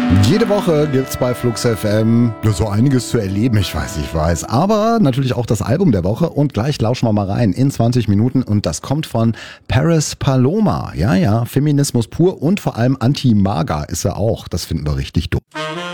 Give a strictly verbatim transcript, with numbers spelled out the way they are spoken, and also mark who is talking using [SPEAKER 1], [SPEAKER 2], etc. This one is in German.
[SPEAKER 1] Jede Woche gibt's bei Flux F M ja, so einiges zu erleben, ich weiß, ich weiß. Aber natürlich auch das Album der Woche und gleich lauschen wir mal rein in zwanzig Minuten und das kommt von Paris Paloma. Ja, ja, Feminismus pur und vor allem Anti-Maga ist er auch. Das finden wir richtig dumm.